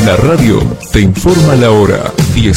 La radio te informa la hora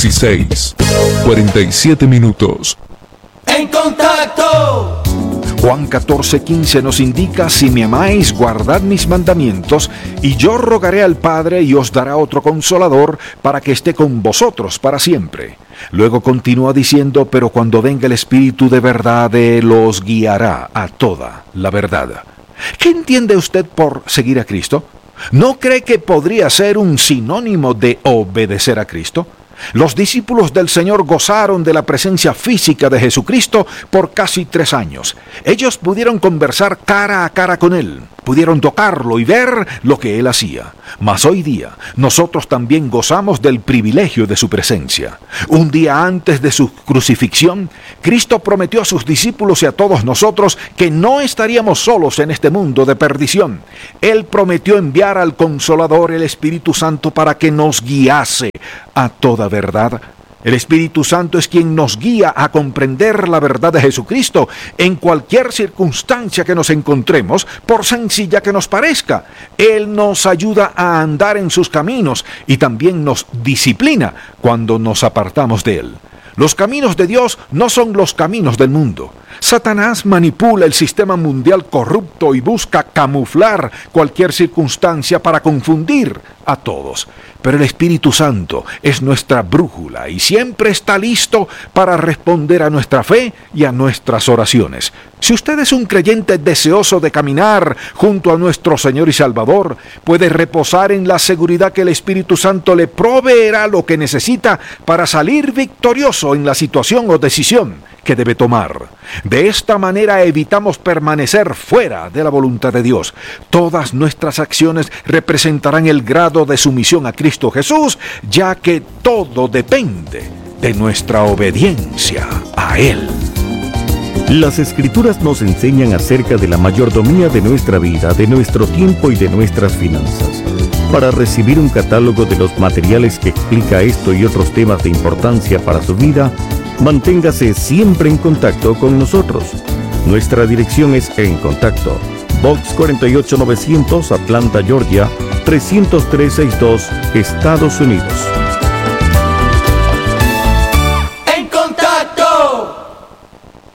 16:47. En contacto. Juan 14:15 nos indica: si me amáis, guardad mis mandamientos, y yo rogaré al Padre y os dará otro consolador para que esté con vosotros para siempre. Luego continúa diciendo: pero cuando venga el Espíritu de verdad, Él os guiará a toda la verdad. ¿Qué entiende usted por seguir a Cristo? ¿No cree que podría ser un sinónimo de obedecer a Cristo? Los discípulos del Señor gozaron de la presencia física de Jesucristo por casi 3 años. Ellos pudieron conversar cara a cara con Él, pudieron tocarlo y ver lo que Él hacía. Mas hoy día, nosotros también gozamos del privilegio de su presencia. Un día antes de su crucifixión, Cristo prometió a sus discípulos y a todos nosotros que no estaríamos solos en este mundo de perdición. Él prometió enviar al Consolador, el Espíritu Santo, para que nos guiase a toda verdad. El Espíritu Santo es quien nos guía a comprender la verdad de Jesucristo en cualquier circunstancia que nos encontremos, por sencilla que nos parezca. Él nos ayuda a andar en sus caminos y también nos disciplina cuando nos apartamos de Él. Los caminos de Dios no son los caminos del mundo. Satanás manipula el sistema mundial corrupto y busca camuflar cualquier circunstancia para confundir a todos. Pero el Espíritu Santo es nuestra brújula y siempre está listo para responder a nuestra fe y a nuestras oraciones. Si usted es un creyente deseoso de caminar junto a nuestro Señor y Salvador, puede reposar en la seguridad que el Espíritu Santo le proveerá lo que necesita para salir victorioso en la situación o decisión que debe tomar. De esta manera evitamos permanecer fuera de la voluntad de Dios. Todas nuestras acciones representarán el grado de sumisión a Cristo Jesús, ya que todo depende de nuestra obediencia a Él. Las Escrituras nos enseñan acerca de la mayordomía de nuestra vida, de nuestro tiempo y de nuestras finanzas. Para recibir un catálogo de los materiales que explica esto y otros temas de importancia para su vida, manténgase siempre en contacto con nosotros. Nuestra dirección es En Contacto, Box 48900, Atlanta, Georgia, 30362, Estados Unidos.